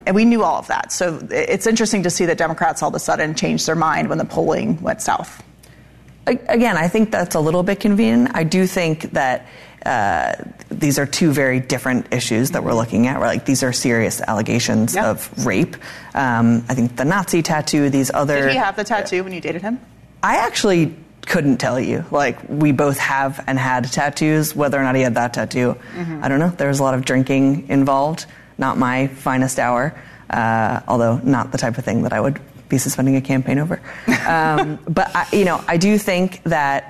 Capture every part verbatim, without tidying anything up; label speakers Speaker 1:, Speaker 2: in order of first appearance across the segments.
Speaker 1: and we knew all of that. So it's interesting to see that Democrats all of a sudden changed their mind when the polling went south.
Speaker 2: Again, I think that's a little bit convenient. I do think that uh, these are two very different issues that we're looking at. We're like, these are serious allegations yep. of rape. Um, I think the Nazi tattoo, these other...
Speaker 1: Did he have the tattoo when you dated him?
Speaker 2: I actually couldn't tell you. Like, we both have and had tattoos. Whether or not he had that tattoo, mm-hmm. I don't know. There was a lot of drinking involved. Not my finest hour, uh, although not the type of thing that I would be suspending a campaign over. Um, but, I, you know, I do think that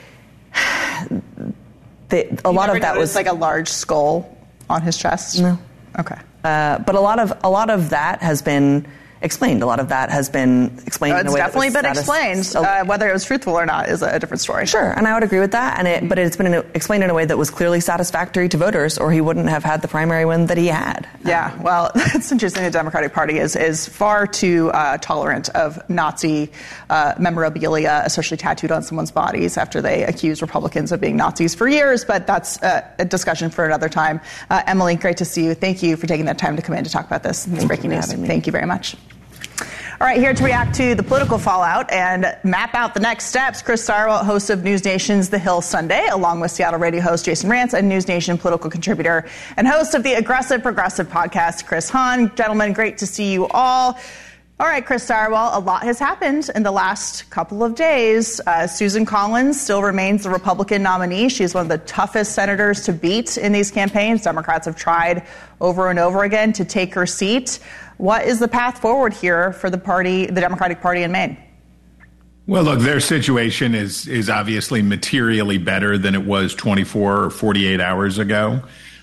Speaker 2: the, a
Speaker 1: you
Speaker 2: lot of that was
Speaker 1: like a large skull on his chest.
Speaker 2: No.
Speaker 1: Okay.
Speaker 2: Uh, but a lot of a lot of that has been explained. A lot of that has been explained
Speaker 1: uh,
Speaker 2: in a way
Speaker 1: It's definitely
Speaker 2: that
Speaker 1: been
Speaker 2: status,
Speaker 1: explained.
Speaker 2: so,
Speaker 1: uh, whether it was truthful or not is a, a different story.
Speaker 2: Sure, and I would agree with that. And it, but it's been in a, explained in a way that was clearly satisfactory to voters, or he wouldn't have had the primary win that he had.
Speaker 1: Yeah, well, it's interesting. The Democratic Party is is far too uh, tolerant of Nazi uh, memorabilia, especially tattooed on someone's bodies, after they accused Republicans of being Nazis for years. But that's uh, a discussion for another time. Uh, Emily, great to see you. Thank you for taking the time to come in to talk about this. It's breaking news. Thank you very much. All right, here to react to the political fallout and map out the next steps, Chris Stirewalt, host of News Nation's The Hill Sunday, along with Seattle radio host Jason Rantz and News Nation political contributor and host of the Aggressive Progressive podcast, Chris Hahn. Gentlemen, great to see you all. All right, Chris Stirewalt, a lot has happened in the last couple of days. Uh, Susan Collins still remains the Republican nominee. She's one of the toughest senators to beat in these campaigns. Democrats have tried over and over again to take her seat. What is the path forward here for the party, the Democratic Party in Maine?
Speaker 3: Well, look, their situation is is obviously materially better than it was twenty-four or forty-eight hours ago.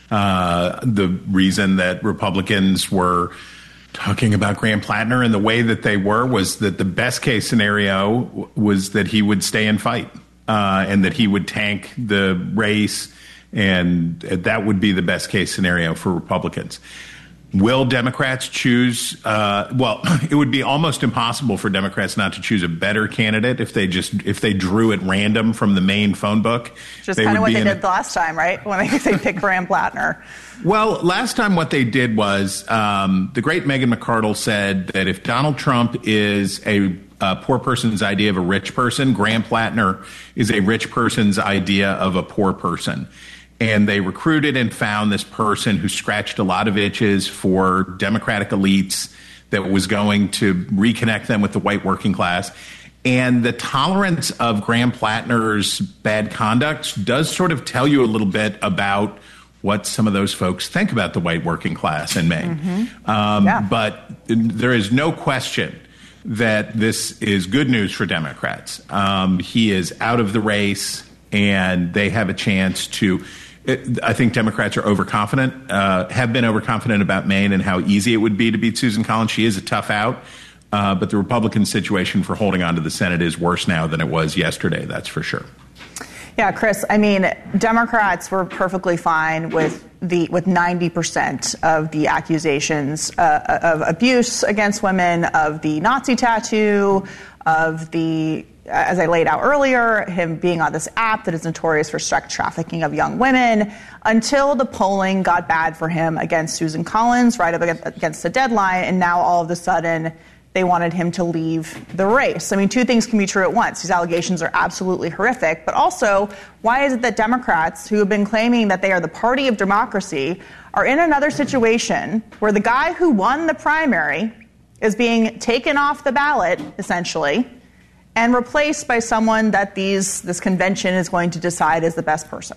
Speaker 3: Uh, the reason that Republicans were talking about Graham Plattner in the way that they were was that the best case scenario was that he would stay and fight uh, and that he would tank the race, and that would be the best case scenario for Republicans. Will Democrats choose? Uh, well, it would be almost impossible for Democrats not to choose a better candidate if they just if they drew at random from the Maine phone book.
Speaker 1: Just kind of what they did the last time, right? When they, they picked Graham Plattner.
Speaker 3: Well, last time what they did was um, the great Megan McArdle said that if Donald Trump is a, a poor person's idea of a rich person, Graham Plattner is a rich person's idea of a poor person. And they recruited and found this person who scratched a lot of itches for Democratic elites, that was going to reconnect them with the white working class. And the tolerance of Graham Plattner's bad conduct does sort of tell you a little bit about what some of those folks think about the white working class in Maine. Mm-hmm. Um, yeah. But there is no question that this is good news for Democrats. Um, he is out of the race, and they have a chance to... I think Democrats are overconfident, uh, have been overconfident about Maine and how easy it would be to beat Susan Collins. She is a tough out, uh, but the Republican situation for holding on to the Senate is worse now than it was yesterday, that's for sure.
Speaker 1: Yeah, Chris, I mean, Democrats were perfectly fine with the with ninety percent of the accusations uh, of abuse against women, of the Nazi tattoo, of the, as I laid out earlier, him being on this app that is notorious for sex trafficking of young women, until the polling got bad for him against Susan Collins, right up against the deadline, and now all of a sudden they wanted him to leave the race. I mean, two things can be true at once. These allegations are absolutely horrific, but also, why is it that Democrats, who have been claiming that they are the party of democracy, are in another situation where the guy who won the primary is being taken off the ballot, essentially, and replaced by someone that these this convention is going to decide is the best person?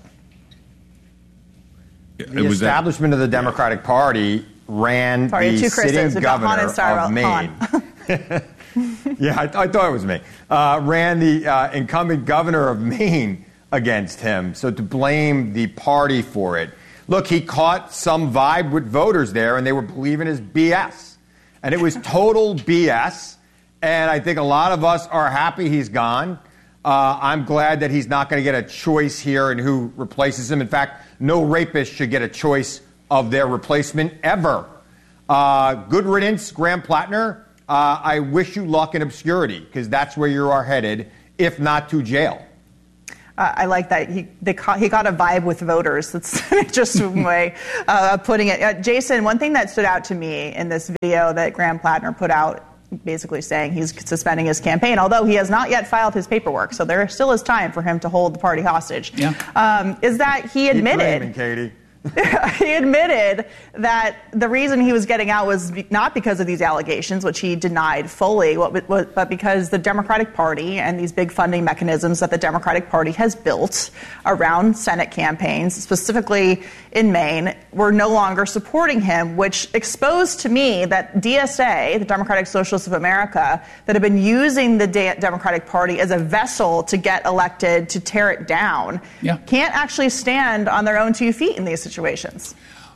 Speaker 4: The establishment of the Democratic Party ran
Speaker 1: Sorry,
Speaker 4: the
Speaker 1: two
Speaker 4: sitting
Speaker 1: Chris's.
Speaker 4: governor
Speaker 1: of
Speaker 4: Maine. yeah, I, I thought it was me. Uh, ran the uh, incumbent governor of Maine against him. So to blame the party for it. Look, he caught some vibe with voters there, and they were believing his B S. And it was total B S. And I think a lot of us are happy he's gone. Uh, I'm glad that he's not going to get a choice here in who replaces him. In fact, no rapist should get a choice of their replacement ever. Uh, good riddance, Graham Plattner. Uh, I wish you luck in obscurity, because that's where you are headed, if not to jail.
Speaker 1: Uh, I like that he they ca- he got a vibe with voters. That's an interesting way uh, of putting it. Uh, Jason, one thing that stood out to me in this video that Graham Plattner put out, basically saying he's suspending his campaign, although he has not yet filed his paperwork, so there still is time for him to hold the party hostage,
Speaker 5: yeah.
Speaker 1: um, is that he admitted...
Speaker 4: Keep blaming, Katie.
Speaker 1: He admitted that the reason he was getting out was not because of these allegations, which he denied fully, but because the Democratic Party and these big funding mechanisms that the Democratic Party has built around Senate campaigns, specifically in Maine, were no longer supporting him, which exposed to me that D S A, the Democratic Socialists of America, that have been using the Democratic Party as a vessel to get elected, to tear it down, yeah. can't actually stand on their own two feet in these situations. Situations.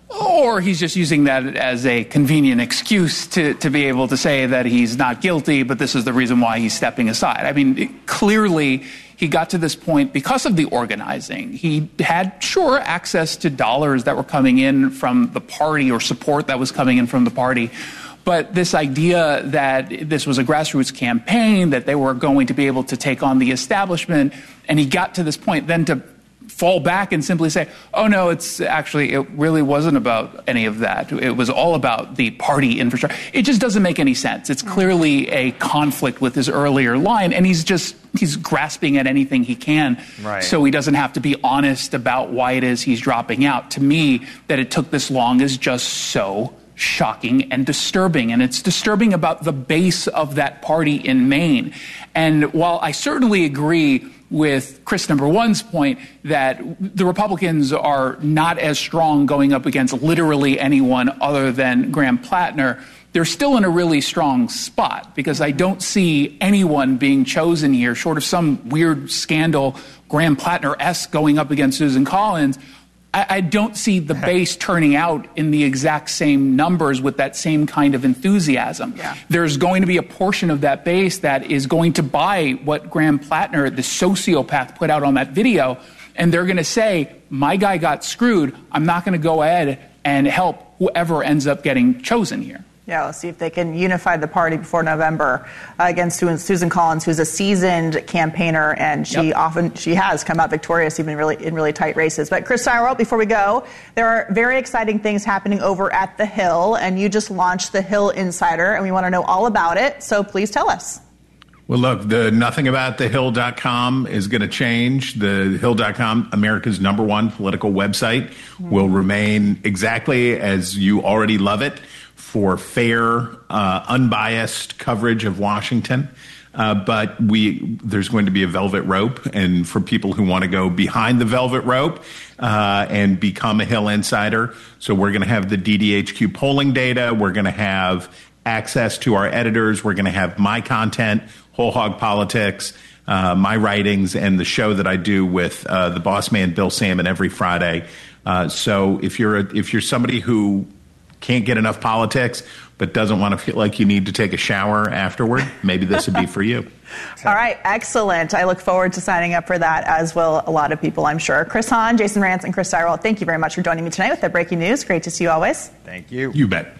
Speaker 5: Or he's just using that as a convenient excuse to, to be able to say that he's not guilty, but this is the reason why he's stepping aside. I mean, it, clearly he got to this point because of the organizing. He had, sure, access to dollars that were coming in from the party or support that was coming in from the party. But this idea that this was a grassroots campaign, that they were going to be able to take on the establishment, and he got to this point then to fall back and simply say, oh, no, it's actually, it really wasn't about any of that. It was all about the party infrastructure. It just doesn't make any sense. It's clearly a conflict with his earlier line, and he's just, he's grasping at anything he can
Speaker 4: right.
Speaker 5: so he doesn't have to be honest about why it is he's dropping out. To me, that it took this long is just so shocking and disturbing, and it's disturbing about the base of that party in Maine. And while I certainly agree with Chris number one's point that the Republicans are not as strong going up against literally anyone other than Graham Plattner, they're still in a really strong spot because I don't see anyone being chosen here, short of some weird scandal, Graham Plattner-esque going up against Susan Collins. I, I don't see the base turning out in the exact same numbers with that same kind of enthusiasm.
Speaker 1: Yeah.
Speaker 5: There's going to be a portion of that base that is going to buy what Graham Plattner, the sociopath, put out on that video, and they're going to say, my guy got screwed. I'm not going to go ahead and help whoever ends up getting chosen here.
Speaker 1: Yeah, we'll see if they can unify the party before November uh, against Susan Collins, who's a seasoned campaigner, and she yep. often she has come out victorious even in really in really tight races. But Chris Stirewalt, before we go, there are very exciting things happening over at The Hill, and you just launched The Hill Insider, and we want to know all about it. So please tell us.
Speaker 3: Well, look, the nothing about the hill dot com is going to change. The hill dot com, America's number one political website, mm-hmm. will remain exactly as you already love it, for fair, uh, unbiased coverage of Washington. Uh, but we there's going to be a velvet rope, and for people who want to go behind the velvet rope uh, and become a Hill Insider, so we're going to have the D D H Q polling data. We're going to have access to our editors. We're going to have my content, Whole Hog Politics, uh, my writings, and the show that I do with uh, the boss man, Bill Salmon, every Friday. Uh, so if you're a, if you're somebody who can't get enough politics but doesn't want to feel like you need to take a shower afterward, maybe this would be for you.
Speaker 1: All right, excellent. I look forward to signing up for that, as will a lot of people, I'm sure. Chris Hahn, Jason Rantz, and Chris Stirewalt, thank you very much for joining me tonight with the breaking news. Great to see you always.
Speaker 4: Thank you.
Speaker 3: You bet.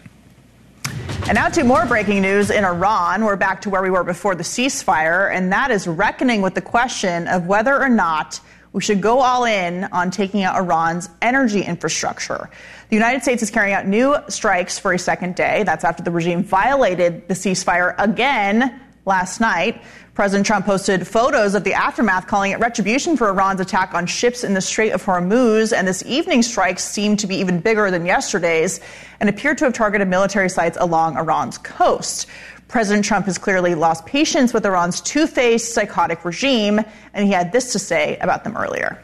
Speaker 1: And now to more breaking news in Iran. We're back to where we were before the ceasefire, and that is reckoning with the question of whether or not we should go all in on taking out Iran's energy infrastructure. The United States is carrying out new strikes for a second day. That's after the regime violated the ceasefire again last night. President Trump posted photos of the aftermath, calling it retribution for Iran's attack on ships in the Strait of Hormuz. And this evening's strikes seemed to be even bigger than yesterday's and appeared to have targeted military sites along Iran's coast. President Trump has clearly lost patience with Iran's two-faced, psychotic regime, and he had this to say about them earlier.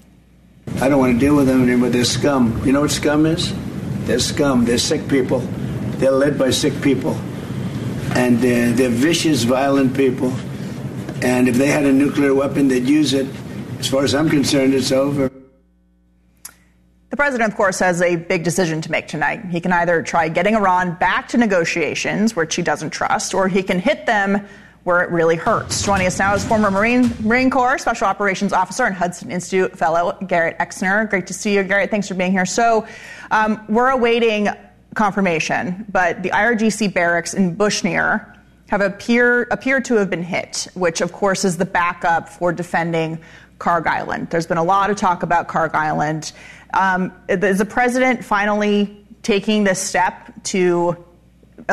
Speaker 6: I don't want to deal with them anymore. They're scum. You know what scum is? They're scum. They're sick people. They're led by sick people. And they're, they're vicious, violent people. And if they had a nuclear weapon, they'd use it. As far as I'm concerned, it's over.
Speaker 1: The president, of course, has a big decision to make tonight. He can either try getting Iran back to negotiations, which he doesn't trust, or he can hit them where it really hurts. Joining us now is former Marine Marine Corps Special Operations Officer and Hudson Institute Fellow Garrett Exner. Great to see you, Garrett. Thanks for being here. So um, we're awaiting confirmation, but the I R G C barracks in Bushnir have appear, appeared to have been hit, which, of course, is the backup for defending Karg Island. There's been a lot of talk about Karg Island. Um, is the president finally taking this step to